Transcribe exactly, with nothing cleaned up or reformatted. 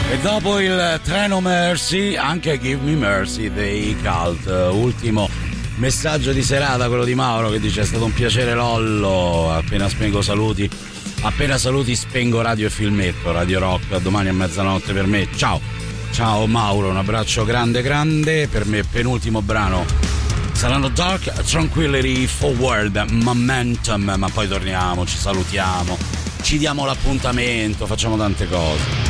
E dopo il treno Mercy, anche Give Me Mercy dei Cult. Ultimo messaggio di serata, quello di Mauro, che dice: è stato un piacere Lollo, appena spengo saluti, appena saluti spengo radio e filmetto, Radio Rock, a domani a mezzanotte per me. Ciao, ciao Mauro, un abbraccio grande grande. Per me penultimo brano saranno Dark Tranquility, Forward, Momentum, ma poi torniamo, ci salutiamo, ci diamo l'appuntamento, facciamo tante cose.